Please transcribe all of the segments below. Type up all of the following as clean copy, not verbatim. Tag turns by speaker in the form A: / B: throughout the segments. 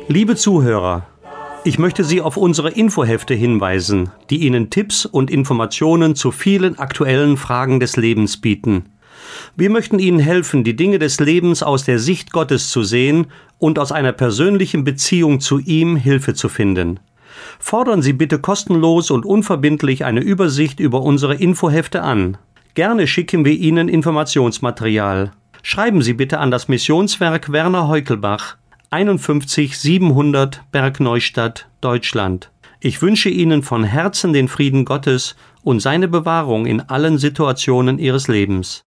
A: Liebe Zuhörer, ich möchte Sie auf unsere Infohefte hinweisen, die Ihnen Tipps und Informationen zu vielen aktuellen Fragen des Lebens bieten. Wir möchten Ihnen helfen, die Dinge des Lebens aus der Sicht Gottes zu sehen und aus einer persönlichen Beziehung zu ihm Hilfe zu finden. Fordern Sie bitte kostenlos und unverbindlich eine Übersicht über unsere Infohefte an. Gerne schicken wir Ihnen Informationsmaterial. Schreiben Sie bitte an das Missionswerk Werner Heukelbach, 51 700 Bergneustadt, Deutschland. Ich wünsche Ihnen von Herzen den Frieden Gottes und seine Bewahrung in allen Situationen Ihres Lebens.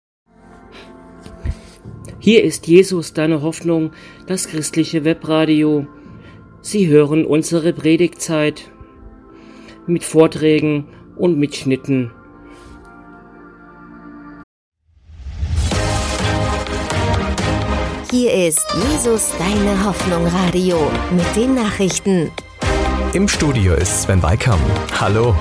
B: Hier ist Jesus, deine Hoffnung, das christliche Webradio. Sie hören unsere Predigtzeit mit Vorträgen und Mitschnitten.
C: Hier ist Jesus, deine Hoffnung Radio mit den Nachrichten.
D: Im Studio ist Sven Weikam. Hallo.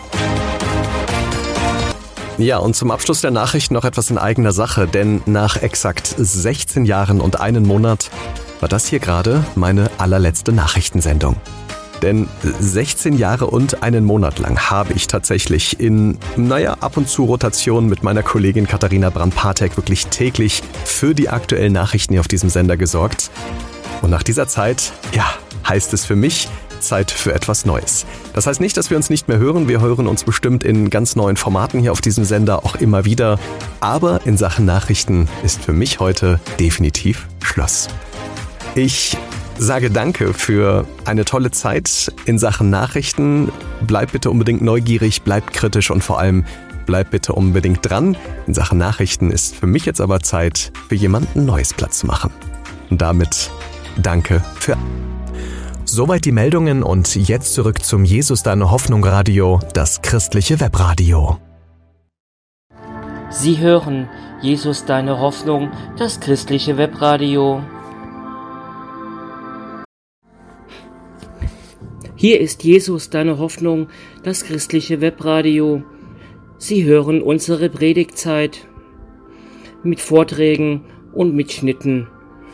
D: Ja, und zum Abschluss der Nachrichten noch etwas in eigener Sache, denn nach exakt 16 Jahren und einem Monat war das hier gerade meine allerletzte Nachrichtensendung. Denn 16 Jahre und einen Monat lang habe ich tatsächlich in, ab und zu Rotation mit meiner Kollegin Katharina Brand-Patek wirklich täglich für die aktuellen Nachrichten hier auf diesem Sender gesorgt. Und nach dieser Zeit, heißt es für mich, Zeit für etwas Neues. Das heißt nicht, dass wir uns nicht mehr hören. Wir hören uns bestimmt in ganz neuen Formaten hier auf diesem Sender auch immer wieder. Aber in Sachen Nachrichten ist für mich heute definitiv Schluss. Ich sage danke für eine tolle Zeit in Sachen Nachrichten. Bleibt bitte unbedingt neugierig, bleibt kritisch und vor allem bleibt bitte unbedingt dran. In Sachen Nachrichten ist für mich jetzt aber Zeit, für jemanden Neues Platz zu machen. Und damit danke für... Soweit die Meldungen und jetzt zurück zum Jesus, deine Hoffnung Radio, das christliche Webradio.
B: Sie hören Jesus, deine Hoffnung, das christliche Webradio. Hier ist Jesus, deine Hoffnung, das christliche Webradio. Sie hören unsere Predigtzeit mit Vorträgen und Mitschnitten.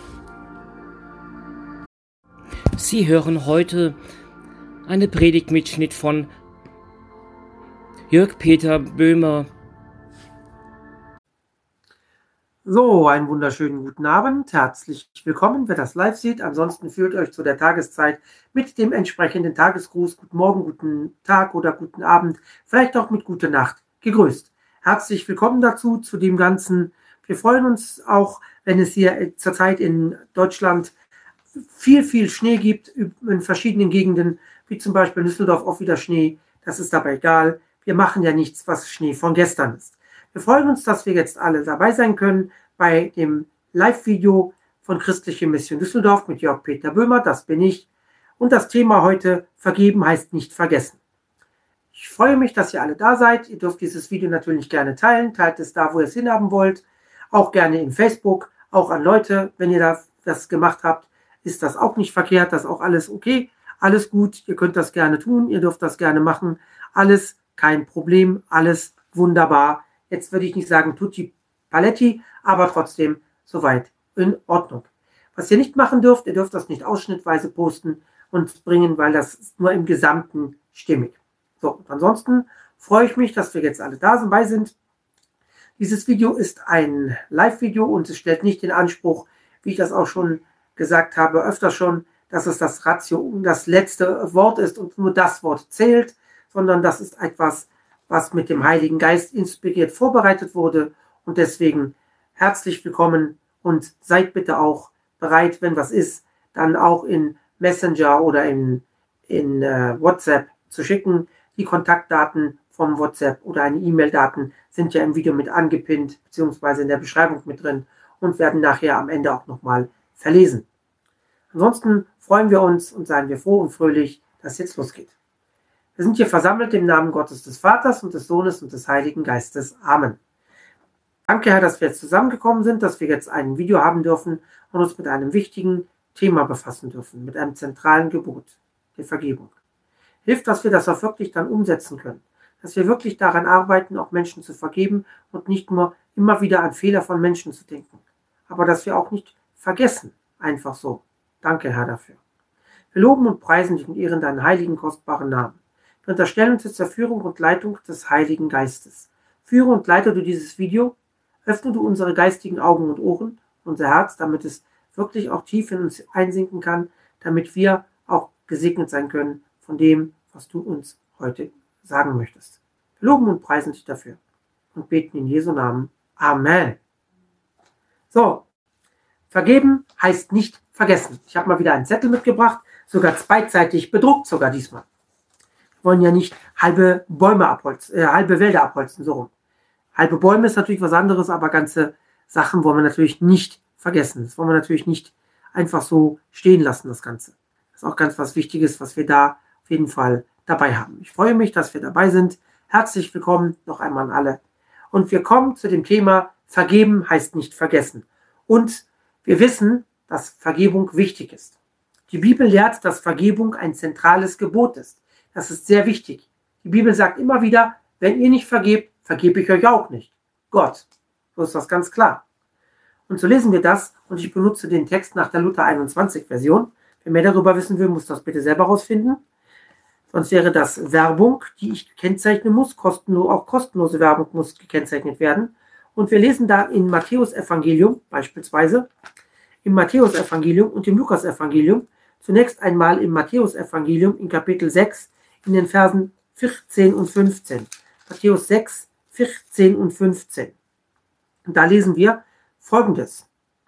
B: Sie hören heute eine Predigtmitschnitt von Jörg-Peter Böhmer.
E: So, einen wunderschönen guten Abend. Herzlich willkommen, wer das live sieht. Ansonsten führt euch zu der Tageszeit mit dem entsprechenden Tagesgruß. Guten Morgen, guten Tag oder guten Abend, vielleicht auch mit gute Nacht gegrüßt. Herzlich willkommen dazu, zu dem Ganzen. Wir freuen uns auch, wenn es hier zurzeit in Deutschland viel Schnee gibt, in verschiedenen Gegenden, wie zum Beispiel in Düsseldorf auch wieder Schnee. Das ist aber egal. Wir machen ja nichts, was Schnee von gestern ist. Wir freuen uns, dass wir jetzt alle dabei sein können bei dem Live-Video von Christliche Mission Düsseldorf mit Jörg-Peter Böhmer, das bin ich. Und das Thema heute, vergeben heißt nicht vergessen. Ich freue mich, dass ihr alle da seid. Ihr dürft dieses Video natürlich gerne teilen. Teilt es da, wo ihr es hinhaben wollt. Auch gerne in Facebook, auch an Leute, wenn ihr das gemacht habt. Ist das auch nicht verkehrt, das ist auch alles okay, alles gut, ihr könnt das gerne tun, ihr dürft das gerne machen, alles kein Problem, alles wunderbar. Jetzt würde ich nicht sagen tutti paletti, aber trotzdem soweit in Ordnung. Was ihr nicht machen dürft, ihr dürft das nicht ausschnittweise posten und bringen, weil das ist nur im Gesamten stimmig. So, und ansonsten freue ich mich, dass wir jetzt alle dabei sind. Dieses Video ist ein Live-Video und es stellt nicht den Anspruch, wie ich das auch schon gesagt habe, öfter schon, dass es das Ratio, das letzte Wort ist und nur das Wort zählt, sondern das ist etwas, was mit dem Heiligen Geist inspiriert vorbereitet wurde und deswegen herzlich willkommen und seid bitte auch bereit, wenn was ist, dann auch in Messenger oder in WhatsApp zu schicken. Die Kontaktdaten vom WhatsApp oder eine E-Mail-Daten sind ja im Video mit angepinnt, beziehungsweise in der Beschreibung mit drin und werden nachher am Ende auch nochmal verlesen. Ansonsten freuen wir uns und seien wir froh und fröhlich, dass jetzt losgeht. Wir sind hier versammelt im Namen Gottes des Vaters und des Sohnes und des Heiligen Geistes. Amen. Danke, Herr, dass wir jetzt zusammengekommen sind, dass wir jetzt ein Video haben dürfen und uns mit einem wichtigen Thema befassen dürfen, mit einem zentralen Gebot, der Vergebung. Hilft, dass wir das auch wirklich dann umsetzen können, dass wir wirklich daran arbeiten, auch Menschen zu vergeben und nicht nur immer wieder an Fehler von Menschen zu denken, aber dass wir auch nicht vergessen, einfach so. Danke, Herr, dafür. Wir loben und preisen dich und ehren deinen heiligen, kostbaren Namen. Wir unterstellen uns jetzt der Führung und Leitung des Heiligen Geistes. Führe und leite du dieses Video, öffne du unsere geistigen Augen und Ohren, unser Herz, damit es wirklich auch tief in uns einsinken kann, damit wir auch gesegnet sein können von dem, was du uns heute sagen möchtest. Wir loben und preisen dich dafür und beten in Jesu Namen. Amen. So, vergeben heißt nicht vergessen. Ich habe mal wieder einen Zettel mitgebracht, sogar zweiseitig bedruckt sogar diesmal. Wir wollen ja nicht halbe Bäume abholzen, halbe Wälder abholzen, so rum. Halbe Bäume ist natürlich was anderes, aber ganze Sachen wollen wir natürlich nicht vergessen. Das wollen wir natürlich nicht einfach so stehen lassen, das Ganze. Das ist auch ganz was Wichtiges, was wir da auf jeden Fall dabei haben. Ich freue mich, dass wir dabei sind. Herzlich willkommen noch einmal an alle. Und wir kommen zu dem Thema, vergeben heißt nicht vergessen. Und wir wissen, dass Vergebung wichtig ist. Die Bibel lehrt, dass Vergebung ein zentrales Gebot ist. Das ist sehr wichtig. Die Bibel sagt immer wieder, wenn ihr nicht vergebt, vergebe ich euch auch nicht. Gott. So ist das ganz klar. Und so lesen wir das und ich benutze den Text nach der Luther 21 Version. Wer mehr darüber wissen will, muss das bitte selber rausfinden. Sonst wäre das Werbung, die ich kennzeichnen muss. Auch kostenlose Werbung muss gekennzeichnet werden. Und wir lesen da in Matthäus Evangelium beispielsweise, im Matthäus Evangelium und im Lukas Evangelium, zunächst einmal im Matthäus Evangelium in Kapitel 6 in den Versen 14 und 15. Matthäus 6, 14 und 15. Und da lesen wir Folgendes.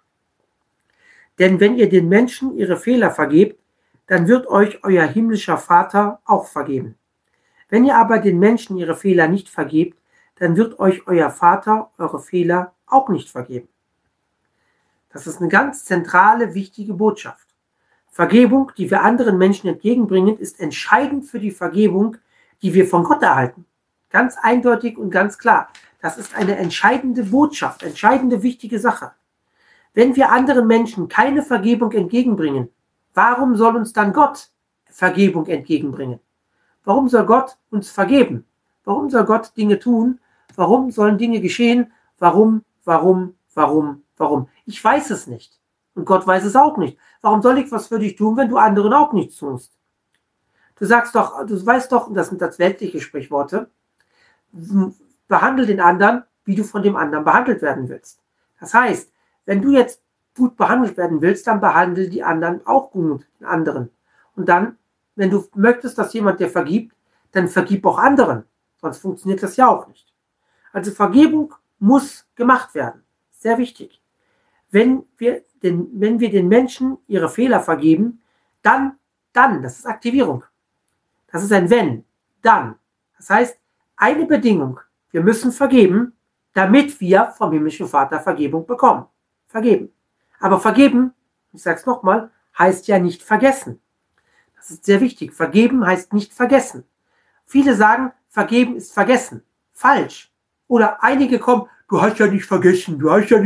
E: Denn wenn ihr den Menschen ihre Fehler vergebt, dann wird euch euer himmlischer Vater auch vergeben. Wenn ihr aber den Menschen ihre Fehler nicht vergebt, dann wird euch euer Vater eure Fehler auch nicht vergeben. Das ist eine ganz zentrale, wichtige Botschaft. Vergebung, die wir anderen Menschen entgegenbringen, ist entscheidend für die Vergebung, die wir von Gott erhalten. Ganz eindeutig und ganz klar. Das ist eine entscheidende Botschaft, entscheidende, wichtige Sache. Wenn wir anderen Menschen keine Vergebung entgegenbringen, warum soll uns dann Gott Vergebung entgegenbringen? Warum soll Gott uns vergeben? Warum soll Gott Dinge tun? Warum sollen Dinge geschehen? Warum? Ich weiß es nicht. Und Gott weiß es auch nicht. Warum soll ich was für dich tun, wenn du anderen auch nichts tust? Du weißt doch, und das sind das weltliche Sprichworte, behandle den anderen, wie du von dem anderen behandelt werden willst. Das heißt, wenn du jetzt gut behandelt werden willst, dann behandle die anderen auch gut, den anderen. Und dann, wenn du möchtest, dass jemand dir vergibt, dann vergib auch anderen. Sonst funktioniert das ja auch nicht. Also Vergebung muss gemacht werden. Sehr wichtig. Wenn wir den Menschen ihre Fehler vergeben, dann, das ist Aktivierung. Das ist ein Wenn, dann. Das heißt, eine Bedingung, wir müssen vergeben, damit wir vom himmlischen Vater Vergebung bekommen. Vergeben. Aber vergeben, ich sage es nochmal, heißt ja nicht vergessen. Das ist sehr wichtig. Vergeben heißt nicht vergessen. Viele sagen, vergeben ist vergessen. Falsch. Oder einige kommen, du hast ja nicht vergessen.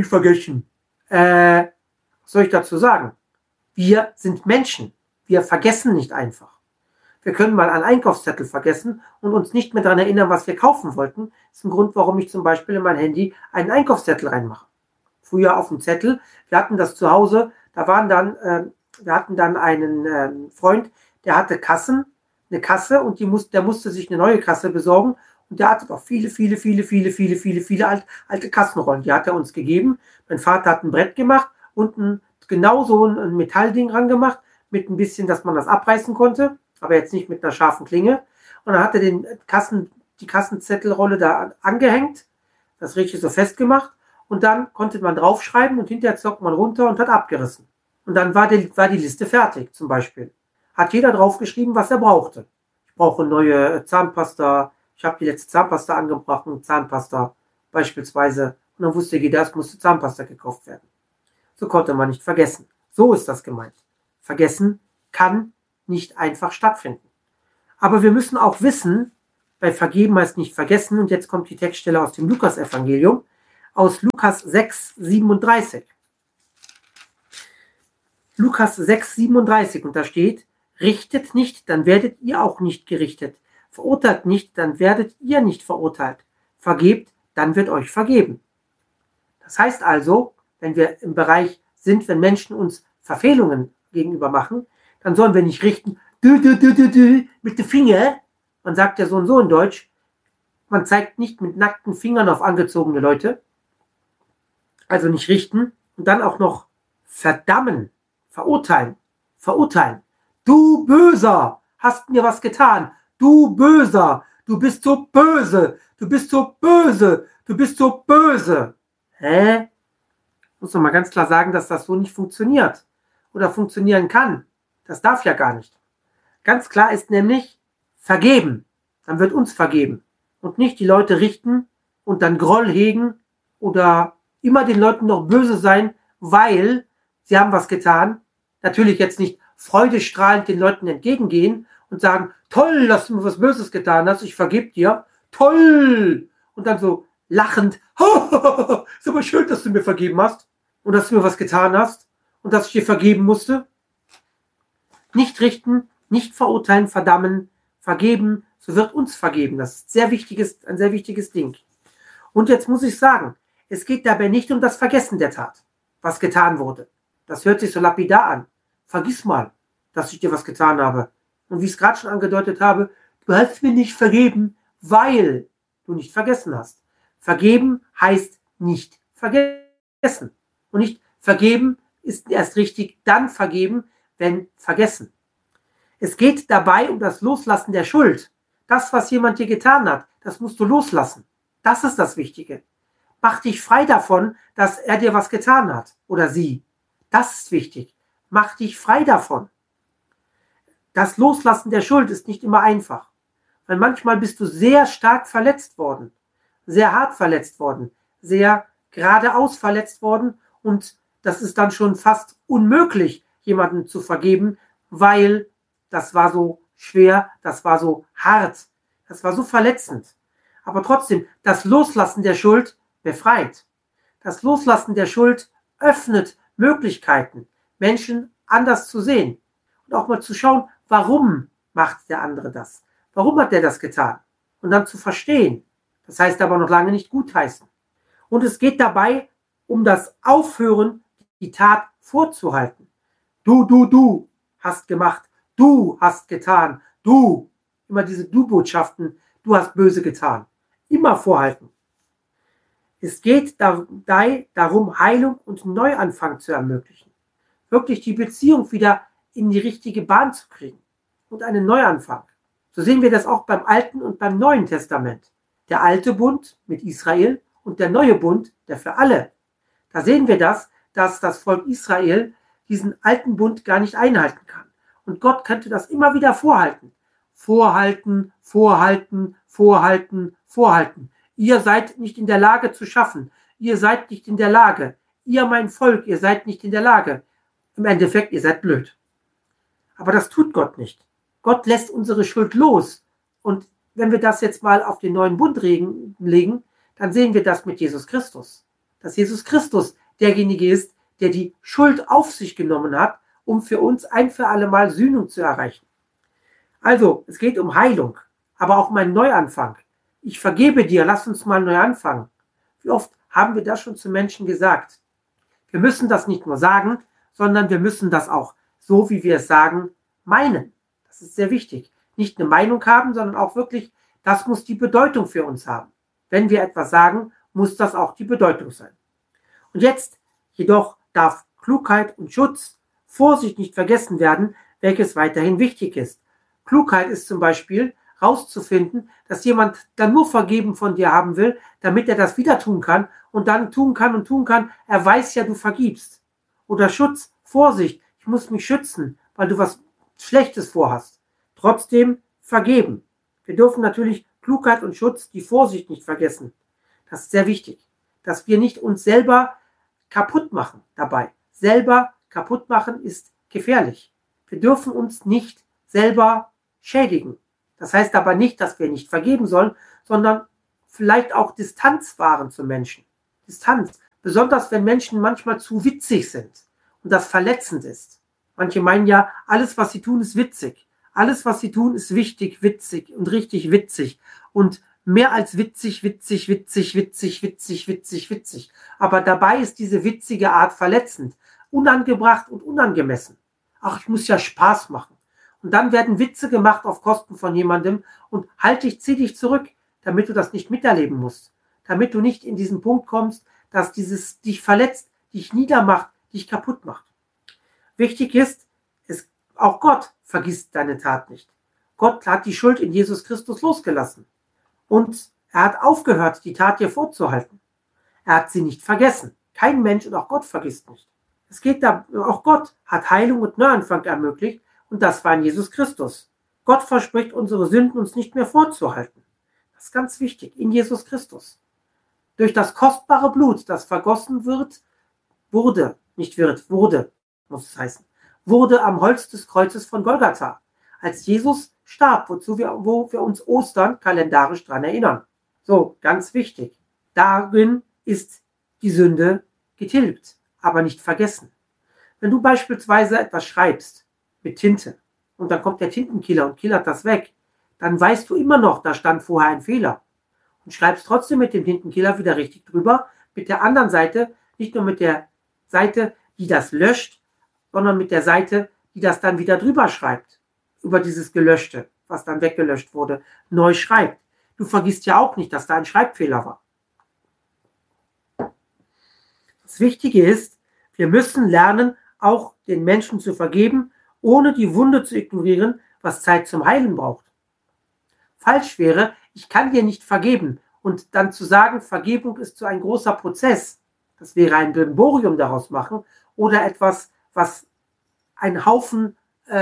E: Was soll ich dazu sagen? Wir sind Menschen. Wir vergessen nicht einfach. Wir können mal einen Einkaufszettel vergessen und uns nicht mehr daran erinnern, was wir kaufen wollten. Das ist ein Grund, warum ich zum Beispiel in mein Handy einen Einkaufszettel reinmache. Früher auf dem Zettel, wir hatten das zu Hause, wir hatten dann einen Freund, der hatte eine Kasse und der musste sich eine neue Kasse besorgen und der hatte doch viele alte Kassenrollen. Die hat er uns gegeben. Mein Vater hat ein Brett gemacht und genau so ein Metallding ran gemacht, mit ein bisschen, dass man das abreißen konnte, aber jetzt nicht mit einer scharfen Klinge. Und dann hat er die Kassenzettelrolle da angehängt, das richtig so festgemacht und dann konnte man draufschreiben und hinterher zockt man runter und hat abgerissen. Und dann war die Liste fertig zum Beispiel. Hat jeder draufgeschrieben, was er brauchte. Ich brauche neue Zahnpasta, ich habe die letzte Zahnpasta angebracht, Zahnpasta beispielsweise. Und dann wusste jeder, es musste Zahnpasta gekauft werden. So konnte man nicht vergessen. So ist das gemeint. Vergessen kann nicht einfach stattfinden. Aber wir müssen auch wissen, bei Vergeben heißt nicht vergessen, und jetzt kommt die Textstelle aus dem Lukas-Evangelium, aus Lukas 6, 37. Lukas 6, 37, und da steht, richtet nicht, dann werdet ihr auch nicht gerichtet. Verurteilt nicht, dann werdet ihr nicht verurteilt. Vergebt, dann wird euch vergeben. Das heißt also, wenn wir im Bereich sind, wenn Menschen uns Verfehlungen gegenüber machen, dann sollen wir nicht richten, mit den Fingern. Man sagt ja so und so in Deutsch. Man zeigt nicht mit nackten Fingern auf angezogene Leute. Also nicht richten. Und dann auch noch verdammen, verurteilen. Du Böser, hast mir was getan. Du Böser, du bist so böse. Du bist so böse. Du bist so böse. Hä? Muss doch mal ganz klar sagen, dass das so nicht funktioniert. Oder funktionieren kann. Das darf ja gar nicht. Ganz klar ist nämlich vergeben. Dann wird uns vergeben. Und nicht die Leute richten und dann Groll hegen oder immer den Leuten noch böse sein, weil sie haben was getan. Natürlich jetzt nicht freudestrahlend den Leuten entgegengehen und sagen, toll, dass du mir was Böses getan hast, ich vergebe dir. Toll! Und dann so lachend, ist aber schön, dass du mir vergeben hast und dass du mir was getan hast und dass ich dir vergeben musste. Nicht richten, nicht verurteilen, verdammen, vergeben, so wird uns vergeben. Das ist ein sehr wichtiges Ding. Und jetzt muss ich sagen, es geht dabei nicht um das Vergessen der Tat, was getan wurde. Das hört sich so lapidar an. Vergiss mal, dass ich dir was getan habe. Und wie ich es gerade schon angedeutet habe, du hast mir nicht vergeben, weil du nicht vergessen hast. Vergeben heißt nicht vergessen. Und nicht vergeben ist erst richtig dann vergeben, wenn vergessen. Es geht dabei um das Loslassen der Schuld. Das, was jemand dir getan hat, das musst du loslassen. Das ist das Wichtige. Mach dich frei davon, dass er dir was getan hat oder sie. Das ist wichtig. Mach dich frei davon. Das Loslassen der Schuld ist nicht immer einfach. Weil manchmal bist du sehr stark verletzt worden, sehr hart verletzt worden, sehr geradeaus verletzt worden und das ist dann schon fast unmöglich, jemandem zu vergeben, weil das war so schwer, das war so hart, das war so verletzend. Aber trotzdem, das Loslassen der Schuld befreit. Das Loslassen der Schuld öffnet Möglichkeiten, Menschen anders zu sehen und auch mal zu schauen, warum macht der andere das? Warum hat der das getan? Und dann zu verstehen. Das heißt aber noch lange nicht gutheißen. Und es geht dabei um das Aufhören, die Tat vorzuhalten. Du hast gemacht. Du hast getan. Du. Immer diese Du-Botschaften. Du hast böse getan. Immer vorhalten. Es geht dabei darum, Heilung und Neuanfang zu ermöglichen. Wirklich die Beziehung wieder in die richtige Bahn zu kriegen. Und einen Neuanfang. So sehen wir das auch beim Alten und beim Neuen Testament. Der alte Bund mit Israel und der neue Bund, der für alle. Da sehen wir das, dass das Volk Israel diesen alten Bund gar nicht einhalten kann. Und Gott könnte das immer wieder vorhalten. Vorhalten. Ihr seid nicht in der Lage zu schaffen. Ihr seid nicht in der Lage. Ihr, mein Volk, ihr seid nicht in der Lage. Im Endeffekt, ihr seid blöd. Aber das tut Gott nicht. Gott lässt unsere Schuld los. Und wenn wir das jetzt mal auf den neuen Bund legen, dann sehen wir das mit Jesus Christus. Dass Jesus Christus derjenige ist, der die Schuld auf sich genommen hat, um für uns ein für alle Mal Sühnung zu erreichen. Also, es geht um Heilung, aber auch um einen Neuanfang. Ich vergebe dir, lass uns mal neu anfangen. Wie oft haben wir das schon zu Menschen gesagt? Wir müssen das nicht nur sagen, sondern wir müssen das auch, so wie wir es sagen, meinen. Das ist sehr wichtig. Nicht eine Meinung haben, sondern auch wirklich, das muss die Bedeutung für uns haben. Wenn wir etwas sagen, muss das auch die Bedeutung sein. Und jetzt jedoch darf Klugheit und Schutz, Vorsicht nicht vergessen werden, welches weiterhin wichtig ist. Klugheit ist zum Beispiel, rauszufinden, dass jemand dann nur vergeben von dir haben will, damit er das wieder tun kann und dann tun kann. Er weiß ja, du vergibst. Oder Schutz, Vorsicht, ich muss mich schützen, weil du was Schlechtes vorhast. Trotzdem vergeben. Wir dürfen natürlich Klugheit und Schutz, die Vorsicht nicht vergessen. Das ist sehr wichtig, dass wir nicht uns selber kaputt machen dabei. Selber kaputt machen ist gefährlich. Wir dürfen uns nicht selber schädigen. Das heißt aber nicht, dass wir nicht vergeben sollen, sondern vielleicht auch Distanz wahren zu Menschen. Distanz. Besonders wenn Menschen manchmal zu witzig sind und das verletzend ist. Manche meinen ja, alles was sie tun ist witzig. Alles was sie tun ist wichtig, witzig und richtig witzig. Und mehr als witzig. Aber dabei ist diese witzige Art verletzend, unangebracht und unangemessen. ach, ich muss ja Spaß machen. Und dann werden Witze gemacht auf Kosten von jemandem und zieh dich zurück, damit du das nicht miterleben musst. Damit du nicht in diesen Punkt kommst, dass dieses dich verletzt, dich niedermacht, dich kaputt macht. Wichtig ist, auch Gott vergisst deine Tat nicht. Gott hat die Schuld in Jesus Christus losgelassen. Und er hat aufgehört, die Tat dir vorzuhalten. Er hat sie nicht vergessen. Kein Mensch und auch Gott vergisst nicht. Auch Gott hat Heilung und Neuanfang ermöglicht und das war in Jesus Christus. Gott verspricht, unsere Sünden uns nicht mehr vorzuhalten. Das ist ganz wichtig, in Jesus Christus. Durch das kostbare Blut, das vergossen wurde am Holz des Kreuzes von Golgatha, als Jesus starb, wo wir uns Ostern kalendarisch dran erinnern. So, ganz wichtig. Darin ist die Sünde getilgt, aber nicht vergessen. Wenn du beispielsweise etwas schreibst mit Tinte und dann kommt der Tintenkiller und killert das weg, dann weißt du immer noch, da stand vorher ein Fehler. Und schreibst trotzdem mit dem Tintenkiller wieder richtig drüber, mit der anderen Seite, nicht nur mit der Seite, die das löscht, sondern mit der Seite, die das dann wieder drüber schreibt, über dieses Gelöschte, was dann weggelöscht wurde, neu schreibt. Du vergisst ja auch nicht, dass da ein Schreibfehler war. Das Wichtige ist, wir müssen lernen, auch den Menschen zu vergeben, ohne die Wunde zu ignorieren, was Zeit zum Heilen braucht. Falsch wäre, ich kann dir nicht vergeben und dann zu sagen, Vergebung ist so ein großer Prozess. Das wäre ein Brimborium daraus machen oder etwas, was einen Haufen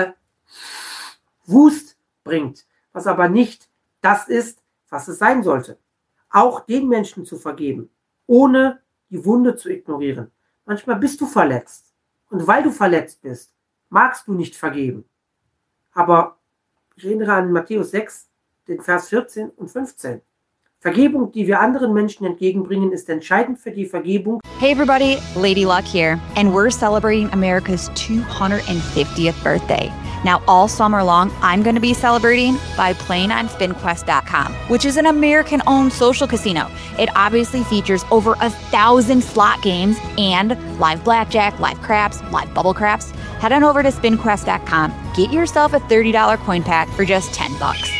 E: Wust bringt, was aber nicht das ist, was es sein sollte. Auch den Menschen zu vergeben, ohne die Wunde zu ignorieren. Manchmal bist du verletzt und weil du verletzt bist, magst du nicht vergeben. Aber ich erinnere an Matthäus 6, den Vers 14 und 15. Vergebung, die wir anderen Menschen entgegenbringen, ist entscheidend für die Vergebung.
F: Hey everybody, Lady Luck here, and we're celebrating America's 250th birthday. Now all summer long, I'm going to be celebrating by playing on SpinQuest.com, which is an American-owned social casino. It obviously features over 1,000 slot games and live blackjack, live craps, live bubble craps. Head on over to SpinQuest.com, get yourself a $30 coin pack for just $10.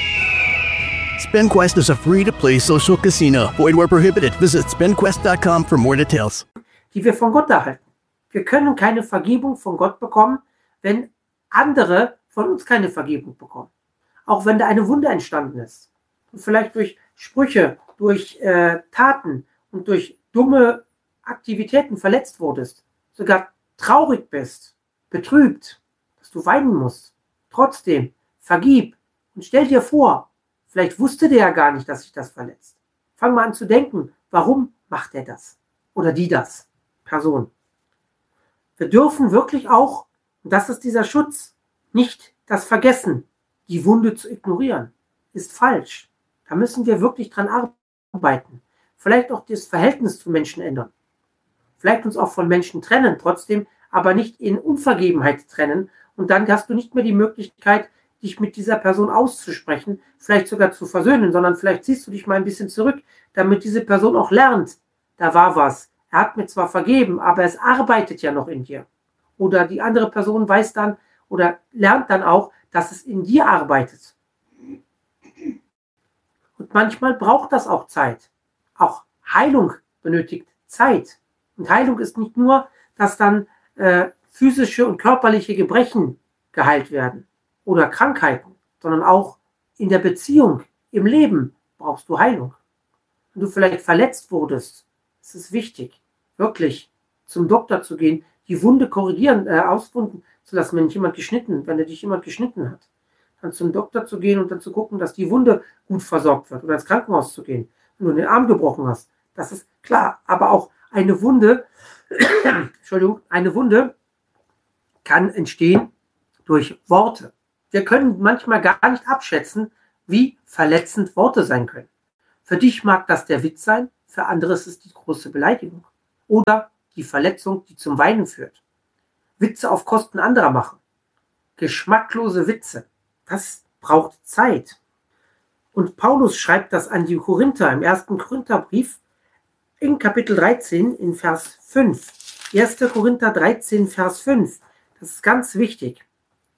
G: SpinQuest is a free-to-play social casino. Void where prohibited. Visit SpinQuest.com for more details.
E: Die wir von Gott erhalten. Wir können keine Vergebung von Gott bekommen, wenn andere von uns keine Vergebung bekommen. Auch wenn da eine Wunde entstanden ist. Und vielleicht durch Sprüche, durch Taten und durch dumme Aktivitäten verletzt wurdest. Sogar traurig bist, betrübt, dass du weinen musst. Trotzdem, vergib und stell dir vor, vielleicht wusste der ja gar nicht, dass sich das verletzt. Fang mal an zu denken, warum macht er das? Oder die das? Person. Wir dürfen wirklich auch, und das ist dieser Schutz, nicht das Vergessen, die Wunde zu ignorieren. Ist falsch. Da müssen wir wirklich dran arbeiten. Vielleicht auch das Verhältnis zu Menschen ändern. Vielleicht uns auch von Menschen trennen, trotzdem aber nicht in Unvergebenheit trennen. Und dann hast du nicht mehr die Möglichkeit, dich mit dieser Person auszusprechen, vielleicht sogar zu versöhnen, sondern vielleicht ziehst du dich mal ein bisschen zurück, damit diese Person auch lernt, da war was. Er hat mir zwar vergeben, aber es arbeitet ja noch in dir. Oder die andere Person weiß dann oder lernt dann auch, dass es in dir arbeitet. Und manchmal braucht das auch Zeit. Auch Heilung benötigt Zeit. Und Heilung ist nicht nur, dass dann physische und körperliche Gebrechen geheilt werden oder Krankheiten, sondern auch in der Beziehung, im Leben brauchst du Heilung. Wenn du vielleicht verletzt wurdest, ist es wichtig, wirklich zum Doktor zu gehen, die Wunde auswunden zu lassen, wenn dich jemand geschnitten hat. Dann zum Doktor zu gehen und dann zu gucken, dass die Wunde gut versorgt wird oder ins Krankenhaus zu gehen, wenn du den Arm gebrochen hast. Das ist klar, aber auch eine Wunde, eine Wunde kann entstehen durch Worte. Wir können manchmal gar nicht abschätzen, wie verletzend Worte sein können. Für dich mag das der Witz sein, für andere ist es die große Beleidigung. Oder die Verletzung, die zum Weinen führt. Witze auf Kosten anderer machen. Geschmacklose Witze. Das braucht Zeit. Und Paulus schreibt das an die Korinther im 1. Korintherbrief in Kapitel 13 in Vers 5. 1. Korinther 13, Vers 5. Das ist ganz wichtig.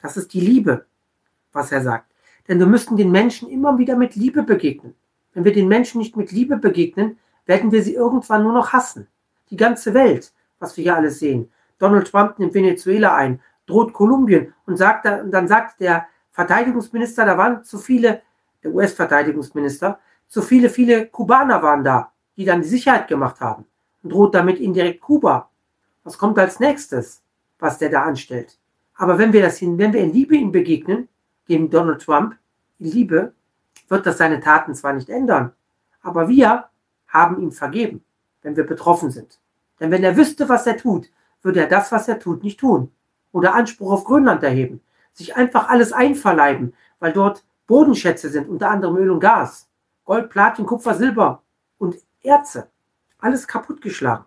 E: Das ist die Liebe, was er sagt. Denn wir müssen den Menschen immer wieder mit Liebe begegnen. Wenn wir den Menschen nicht mit Liebe begegnen, werden wir sie irgendwann nur noch hassen. Die ganze Welt, was wir hier alles sehen. Donald Trump nimmt Venezuela ein, droht Kolumbien und dann sagt der Verteidigungsminister, da waren zu viele, der US-Verteidigungsminister, viele Kubaner waren da, die dann die Sicherheit gemacht haben und droht damit indirekt Kuba. Was kommt als nächstes, was der da anstellt? Aber wenn wir in Liebe ihm begegnen, gegen Donald Trump, in Liebe, wird das seine Taten zwar nicht ändern, aber wir haben ihm vergeben, wenn wir betroffen sind. Denn wenn er wüsste, was er tut, würde er das, was er tut, nicht tun. Oder Anspruch auf Grönland erheben, sich einfach alles einverleiben, weil dort Bodenschätze sind, unter anderem Öl und Gas, Gold, Platin, Kupfer, Silber und Erze. Alles kaputtgeschlagen.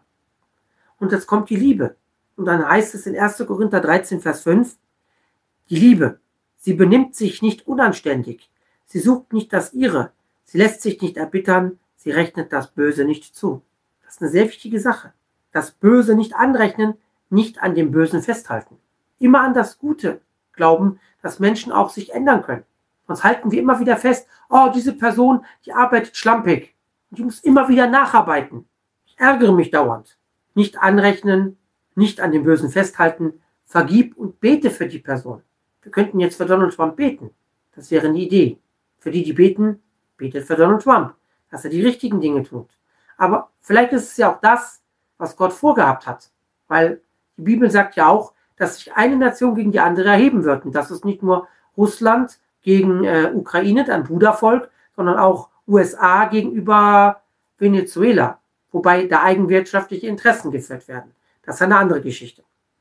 E: Und jetzt kommt die Liebe. Und dann heißt es in 1. Korinther 13, Vers 5, die Liebe, sie benimmt sich nicht unanständig, sie sucht nicht das Ihre, sie lässt sich nicht erbittern, sie rechnet das Böse nicht zu. Das ist eine sehr wichtige Sache. Das Böse nicht anrechnen, nicht an dem Bösen festhalten. Immer an das Gute glauben, dass Menschen auch sich ändern können. Sonst halten wir immer wieder fest, oh, diese Person, die arbeitet schlampig. Und die muss immer wieder nacharbeiten. Ich ärgere mich dauernd. Nicht anrechnen, nicht an dem Bösen festhalten, vergib und bete für die Person. Wir könnten jetzt für Donald Trump beten. Das wäre eine Idee. Für die beten, betet für Donald Trump, dass er die richtigen Dinge tut. Aber vielleicht ist es ja auch das, was Gott vorgehabt hat. Weil die Bibel sagt ja auch, dass sich eine Nation gegen die andere erheben wird. Und das ist nicht nur Russland gegen Ukraine, ein Brudervolk, sondern auch USA gegenüber Venezuela. Wobei da eigenwirtschaftliche Interessen geführt werden. Das ist eine andere Geschichte.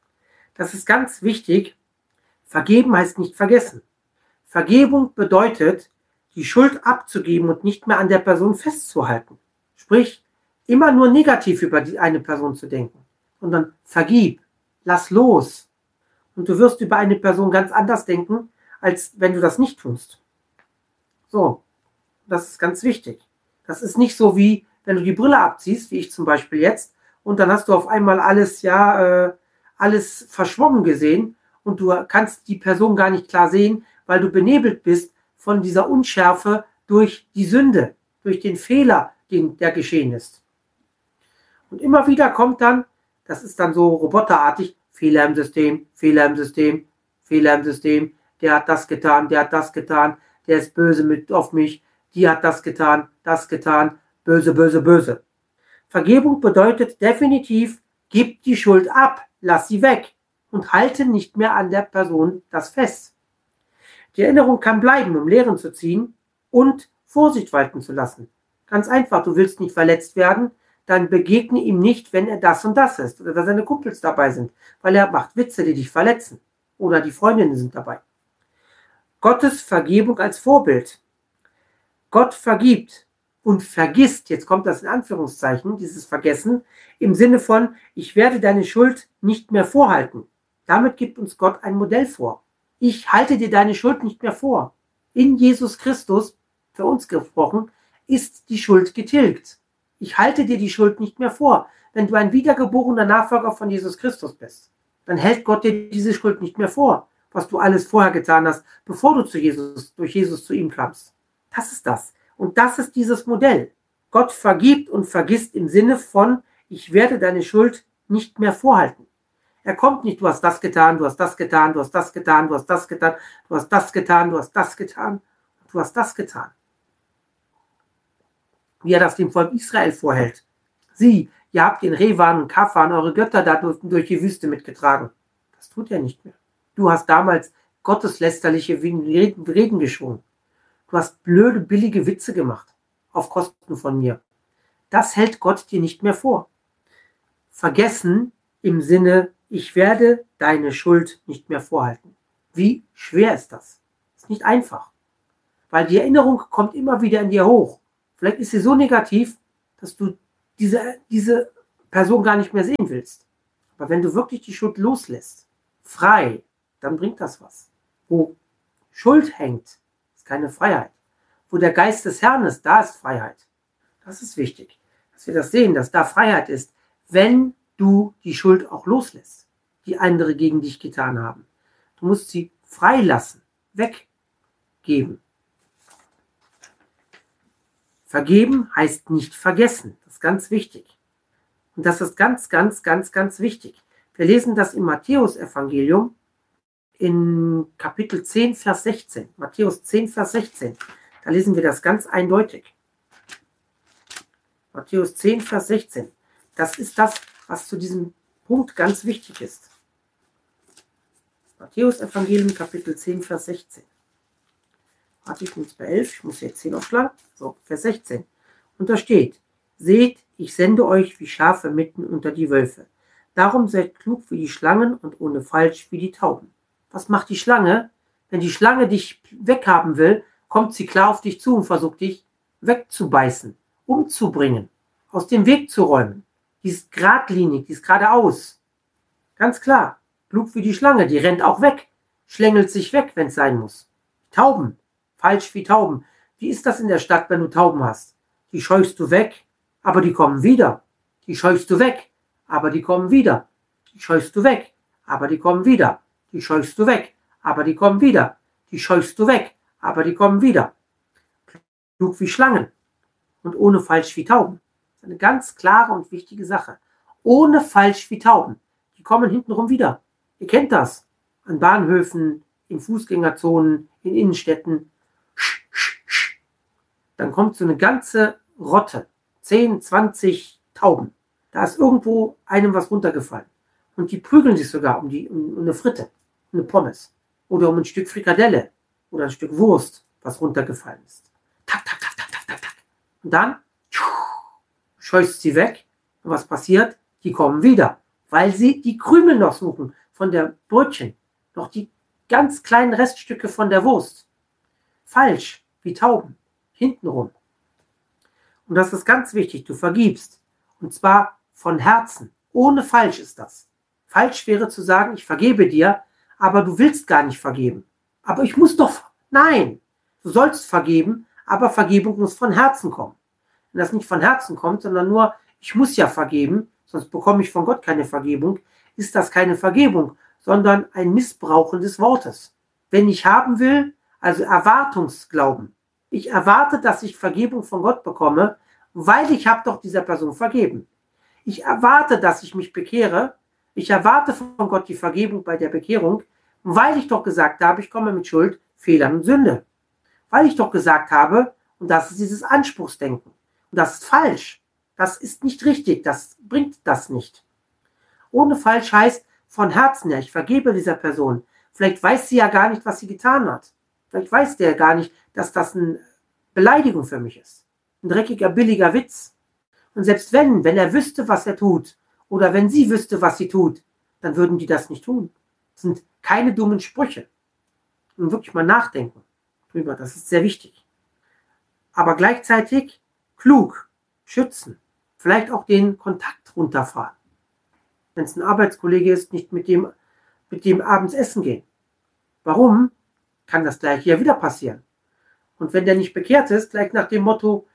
E: Das ist ganz wichtig. Vergeben heißt nicht vergessen. Vergebung bedeutet, die Schuld abzugeben und nicht mehr an der Person festzuhalten. Sprich, immer nur negativ über eine Person zu denken, sondern vergib, lass los. Und du wirst über eine Person ganz anders denken, als wenn du das nicht tust. So, das ist ganz wichtig. Das ist nicht so wie, wenn du die Brille abziehst, wie ich zum Beispiel jetzt, und dann hast du auf einmal alles verschwommen gesehen und du kannst die Person gar nicht klar sehen, weil du benebelt bist von dieser Unschärfe durch die Sünde, durch den Fehler, der geschehen ist. Und immer wieder kommt dann, das ist dann so roboterartig, Fehler im System, Fehler im System, Fehler im System, der hat das getan, der ist böse auf mich, die hat das getan, böse, böse, böse. Vergebung bedeutet definitiv, gib die Schuld ab, lass sie weg und halte nicht mehr an der Person das fest. Die Erinnerung kann bleiben, um Lehren zu ziehen und Vorsicht walten zu lassen. Ganz einfach, du willst nicht verletzt werden, dann begegne ihm nicht, wenn er das und das ist oder dass seine Kumpels dabei sind, weil er macht Witze, die dich verletzen oder die Freundinnen sind dabei. Gottes Vergebung als Vorbild. Gott vergibt und vergisst, jetzt kommt das in Anführungszeichen, dieses Vergessen, im Sinne von, ich werde deine Schuld nicht mehr vorhalten. Damit gibt uns Gott ein Modell vor. Ich halte dir deine Schuld nicht mehr vor. In Jesus Christus, für uns gesprochen, ist die Schuld getilgt. Ich halte dir die Schuld nicht mehr vor. Wenn du ein wiedergeborener Nachfolger von Jesus Christus bist, dann hält Gott dir diese Schuld nicht mehr vor, was du alles vorher getan hast, bevor du durch Jesus zu ihm kamst. Das ist das. Und das ist dieses Modell. Gott vergibt und vergisst im Sinne von, ich werde deine Schuld nicht mehr vorhalten. Er kommt nicht, du hast das getan, du hast das getan, du hast das getan, du hast das getan, du hast das getan, du hast das getan, du hast das getan. Wie er das dem Volk Israel vorhält. Sieh, ihr habt den Rewan und Kafan, eure Götter da durch die Wüste mitgetragen. Das tut er nicht mehr. Du hast damals gotteslästerliche Reden geschwungen. Du hast blöde, billige Witze gemacht, auf Kosten von mir. Das hält Gott dir nicht mehr vor. Vergessen im Sinne, ich werde deine Schuld nicht mehr vorhalten. Wie schwer ist das? Ist nicht einfach. Weil die Erinnerung kommt immer wieder in dir hoch. Vielleicht ist sie so negativ, dass du diese Person gar nicht mehr sehen willst. Aber wenn du wirklich die Schuld loslässt, frei, dann bringt das was. Wo Schuld hängt, ist keine Freiheit. Wo der Geist des Herrn ist, da ist Freiheit. Das ist wichtig, dass wir das sehen, dass da Freiheit ist, wenn du die Schuld auch loslässt, die andere gegen dich getan haben. Du musst sie freilassen, weggeben. Vergeben heißt nicht vergessen. Das ist ganz wichtig. Und das ist ganz, ganz, ganz, ganz wichtig. Wir lesen das im Matthäus-Evangelium in Kapitel 10, Vers 16. Matthäus 10, Vers 16. Da lesen wir das ganz eindeutig. Matthäus 10, Vers 16. Das ist das, was zu diesem Punkt ganz wichtig ist. Matthäus-Evangelium, Kapitel 10, Vers 16. Warte, ich bin jetzt bei 11, ich muss jetzt 10 aufschlagen. So, Vers 16. Und da steht: Seht, ich sende euch wie Schafe mitten unter die Wölfe. Darum seid klug wie die Schlangen und ohne Falsch wie die Tauben. Was macht die Schlange? Wenn die Schlange dich weghaben will, kommt sie klar auf dich zu und versucht dich wegzubeißen, umzubringen, aus dem Weg zu räumen. Die ist geradlinig, die ist geradeaus. Ganz klar. Klug wie die Schlange, die rennt auch weg, schlängelt sich weg, wenn es sein muss. Tauben, falsch wie Tauben. Wie ist das in der Stadt, wenn du Tauben hast? Die scheuchst du weg, aber die kommen wieder. Die scheuchst du weg, aber die kommen wieder. Die scheuchst du weg, aber die kommen wieder. Die scheuchst du weg, aber die kommen wieder. Die scheuchst du weg, aber die kommen wieder. Klug wie Schlangen und ohne falsch wie Tauben. Das ist eine ganz klare und wichtige Sache. Ohne falsch wie Tauben. Die kommen hintenrum wieder. Ihr kennt das. An Bahnhöfen, in Fußgängerzonen, in Innenstädten. Dann kommt so eine ganze Rotte. 10, 20 Tauben. Da ist irgendwo einem was runtergefallen. Und die prügeln sich sogar um eine Fritte, eine Pommes. Oder um ein Stück Frikadelle. Oder ein Stück Wurst, was runtergefallen ist. Tak, tak, tak, tak, tak, tak, tak. Und dann scheußt sie weg. Und was passiert? Die kommen wieder. Weil sie die Krümel noch suchen von der Brötchen. Noch die ganz kleinen Reststücke von der Wurst. Falsch, wie Tauben. Hintenrum. Und das ist ganz wichtig. Du vergibst. Und zwar von Herzen. Ohne falsch ist das. Falsch wäre zu sagen, ich vergebe dir, aber du willst gar nicht vergeben. Aber ich muss doch. Nein. Du sollst vergeben, aber Vergebung muss von Herzen kommen. Wenn das nicht von Herzen kommt, sondern nur, ich muss ja vergeben, sonst bekomme ich von Gott keine Vergebung, ist das keine Vergebung, sondern ein Missbrauchen des Wortes. Wenn ich haben will, also Erwartungsglauben. Ich erwarte, dass ich Vergebung von Gott bekomme, weil ich habe doch dieser Person vergeben. Ich erwarte, dass ich mich bekehre. Ich erwarte von Gott die Vergebung bei der Bekehrung, weil ich doch gesagt habe, ich komme mit Schuld, Fehlern und Sünde. Weil ich doch gesagt habe, und das ist dieses Anspruchsdenken. Und das ist falsch. Das ist nicht richtig. Das bringt das nicht. Ohne falsch heißt von Herzen her, ich vergebe dieser Person. Vielleicht weiß sie ja gar nicht, was sie getan hat. Vielleicht weiß der gar nicht, dass das eine Beleidigung für mich ist. Ein dreckiger, billiger Witz. Und selbst wenn er wüsste, was er tut, oder wenn sie wüsste, was sie tut, dann würden die das nicht tun. Das sind keine dummen Sprüche. Und wirklich mal nachdenken drüber, das ist sehr wichtig. Aber gleichzeitig klug, schützen, vielleicht auch den Kontakt runterfahren. Wenn es ein Arbeitskollege ist, nicht mit dem abends essen gehen. Warum? Kann das gleiche ja wieder passieren. Und wenn der nicht bekehrt ist, gleich nach dem Motto,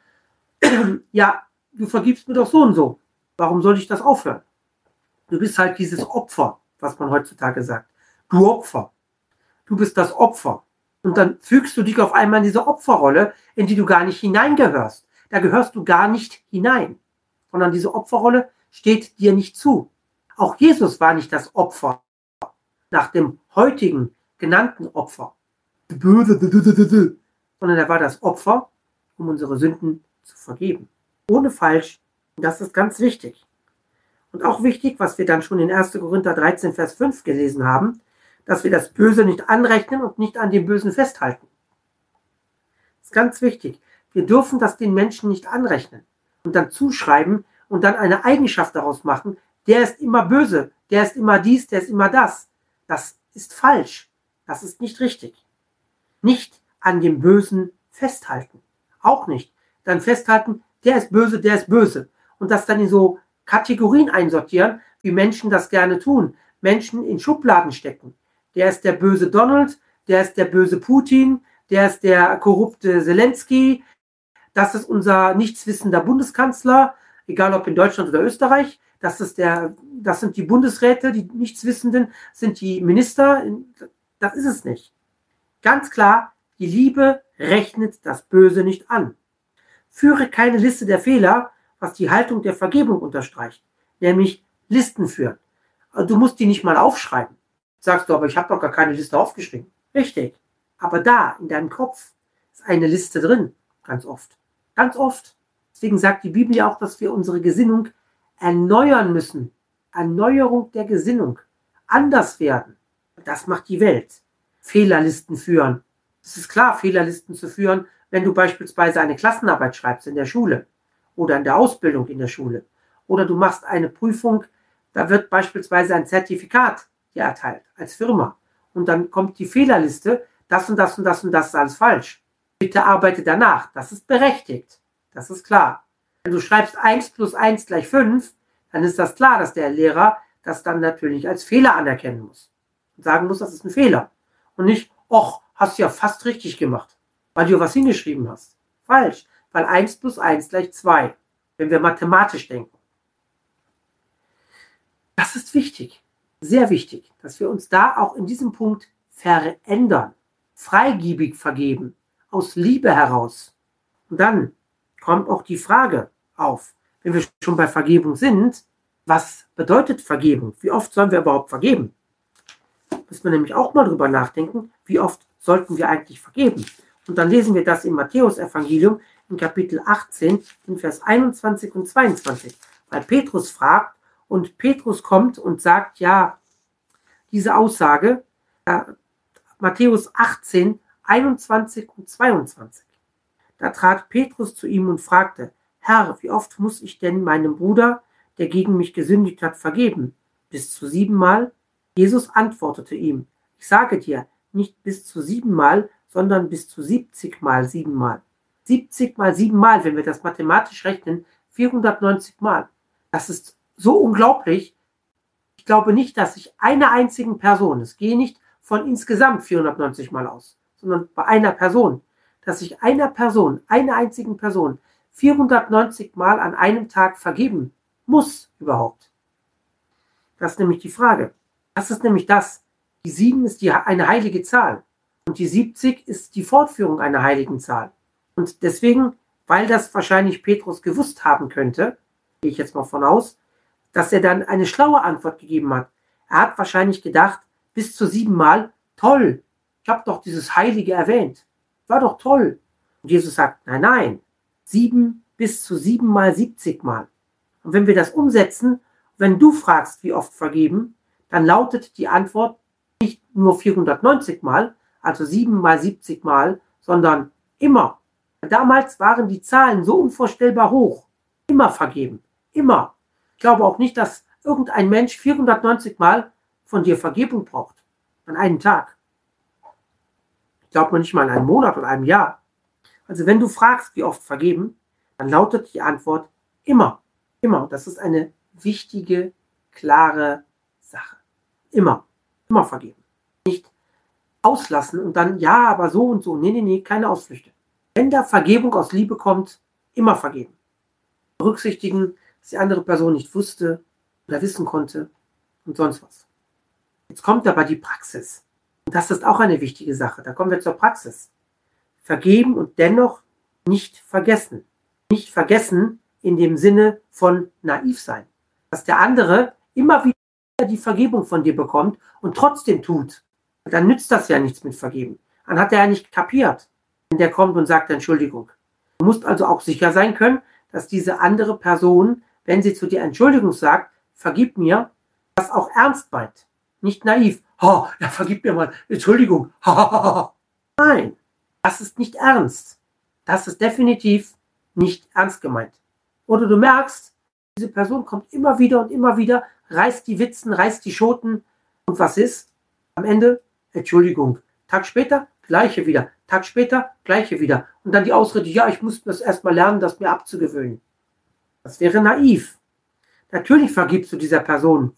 E: ja, du vergibst mir doch so und so. Warum soll ich das aufhören? Du bist halt dieses Opfer, was man heutzutage sagt. Du Opfer. Du bist das Opfer. Und dann fügst du dich auf einmal in diese Opferrolle, in die du gar nicht hineingehörst. Da gehörst du gar nicht hinein. Sondern diese Opferrolle steht dir nicht zu. Auch Jesus war nicht das Opfer nach dem heutigen genannten Opfer. Sondern er war das Opfer, um unsere Sünden zu vergeben. Ohne falsch. Und das ist ganz wichtig. Und auch wichtig, was wir dann schon in 1. Korinther 13, Vers 5 gelesen haben, dass wir das Böse nicht anrechnen und nicht an dem Bösen festhalten. Das ist ganz wichtig. Wir dürfen das den Menschen nicht anrechnen und dann zuschreiben und dann eine Eigenschaft daraus machen, der ist immer böse, der ist immer dies, der ist immer das. Das ist falsch. Das ist nicht richtig. Nicht an dem Bösen festhalten. Auch nicht. Dann festhalten, der ist böse, der ist böse. Und das dann in so Kategorien einsortieren, wie Menschen das gerne tun. Menschen in Schubladen stecken. Der ist der böse Donald, der ist der böse Putin, der ist der korrupte Zelensky, das ist unser nichtswissender Bundeskanzler, egal ob in Deutschland oder Österreich, das sind die Bundesräte, die Nichtswissenden, sind die Minister. Das ist es nicht. Ganz klar, die Liebe rechnet das Böse nicht an. Führe keine Liste der Fehler, was die Haltung der Vergebung unterstreicht, nämlich Listen führen. Du musst die nicht mal aufschreiben. Sagst du, aber ich habe doch gar keine Liste aufgeschrieben. Richtig. Aber da, in deinem Kopf, ist eine Liste drin. Ganz oft. Ganz oft. Deswegen sagt die Bibel ja auch, dass wir unsere Gesinnung erneuern müssen. Erneuerung der Gesinnung. Anders werden. Das macht die Welt. Fehlerlisten führen. Es ist klar, Fehlerlisten zu führen, wenn du beispielsweise eine Klassenarbeit schreibst in der Schule oder in der Ausbildung in der Schule. Oder du machst eine Prüfung, da wird beispielsweise ein Zertifikat dir erteilt als Firma. Und dann kommt die Fehlerliste, das und das und das und das ist alles falsch. Bitte arbeite danach. Das ist berechtigt. Das ist klar. Wenn du schreibst 1 plus 1 gleich 5, dann ist das klar, dass der Lehrer das dann natürlich als Fehler anerkennen muss. Und sagen muss, das ist ein Fehler. Und nicht, och, hast du ja fast richtig gemacht, weil du was hingeschrieben hast. Falsch, weil 1 plus 1 gleich 2, wenn wir mathematisch denken. Das ist wichtig, sehr wichtig, dass wir uns da auch in diesem Punkt verändern, freigebig vergeben, aus Liebe heraus. Und dann kommt auch die Frage auf, wenn wir schon bei Vergebung sind, was bedeutet Vergebung? Wie oft sollen wir überhaupt vergeben? Müssen wir nämlich auch mal drüber nachdenken, wie oft sollten wir eigentlich vergeben? Und dann lesen wir das im Matthäus-Evangelium in Kapitel 18, in Vers 21 und 22. Weil Petrus fragt und Petrus kommt und sagt, ja, diese Aussage, Matthäus 18, 21 und 22. Da trat Petrus zu ihm und fragte, Herr, wie oft muss ich denn meinem Bruder, der gegen mich gesündigt hat, vergeben? Bis zu 7-mal? Jesus antwortete ihm, ich sage dir, nicht bis zu 7-mal, sondern bis zu 70-mal 7-mal. 70 mal 7-mal, wenn wir das mathematisch rechnen, 490 Mal. Das ist so unglaublich. Ich glaube nicht, dass ich einer einzigen Person, es gehe nicht von insgesamt 490 Mal aus, sondern bei einer Person, dass ich einer einzigen Person 490 Mal an einem Tag vergeben muss überhaupt. Das ist nämlich die Frage. Das ist nämlich das. Die 7 ist eine heilige Zahl und die 70 ist die Fortführung einer heiligen Zahl. Und deswegen, weil das wahrscheinlich Petrus gewusst haben könnte, gehe ich jetzt mal von aus, dass er dann eine schlaue Antwort gegeben hat. Er hat wahrscheinlich gedacht, bis zu 7-mal, toll, ich habe doch dieses Heilige erwähnt. War doch toll. Und Jesus sagt, nein, 7 bis zu 7-mal 70-mal. Und wenn wir das umsetzen, wenn du fragst, wie oft vergeben, dann lautet die Antwort nicht nur 490 Mal, also 7-mal 70-mal, sondern immer. Damals waren die Zahlen so unvorstellbar hoch. Immer vergeben. Immer. Ich glaube auch nicht, dass irgendein Mensch 490 Mal von dir Vergebung braucht. An einem Tag. Ich glaube nicht mal in einem Monat oder einem Jahr. Also wenn du fragst, wie oft vergeben, dann lautet die Antwort immer. Immer. Das ist eine wichtige, klare Sache. Immer. Immer vergeben. Nicht auslassen und dann, ja, aber so und so. Nee, keine Ausflüchte. Wenn da Vergebung aus Liebe kommt, immer vergeben. Berücksichtigen, dass die andere Person nicht wusste oder wissen konnte und sonst was. Jetzt kommt aber die Praxis. Und das ist auch eine wichtige Sache. Da kommen wir zur Praxis. Vergeben und dennoch nicht vergessen. Nicht vergessen in dem Sinne von naiv sein. Dass der andere immer wieder die Vergebung von dir bekommt und trotzdem tut. Dann nützt das ja nichts mit Vergeben. Dann hat er ja nicht kapiert, wenn der kommt und sagt Entschuldigung. Du musst also auch sicher sein können, dass diese andere Person, wenn sie zu dir Entschuldigung sagt, vergib mir, das auch ernst meint. Nicht naiv. Ja, vergib mir mal, Entschuldigung. Nein, das ist nicht ernst. Das ist definitiv nicht ernst gemeint. Oder du merkst, diese Person kommt immer wieder und immer wieder, reißt die Witzen, reißt die Schoten. Und was ist? Am Ende, Entschuldigung. Tag später, gleiche wieder. Tag später, gleiche wieder. Und dann die Ausrede, ja, ich muss das erstmal lernen, das mir abzugewöhnen. Das wäre naiv. Natürlich vergibst du dieser Person